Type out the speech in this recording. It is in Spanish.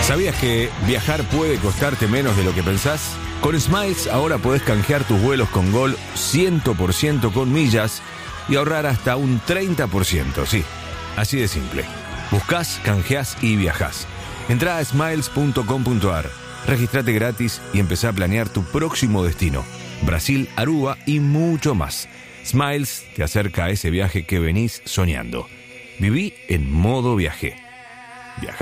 ¿Sabías que viajar puede costarte menos de lo que pensás? Con Smiles ahora podés canjear tus vuelos con Gol 100% con millas y ahorrar hasta un 30%, sí, así de simple. Buscás, canjeás y viajás. Entrá a smiles.com.ar, registrate gratis y empezá a planear tu próximo destino. Brasil, Aruba y mucho más. Smiles te acerca a ese viaje que venís soñando. Viví en modo viaje. Viajar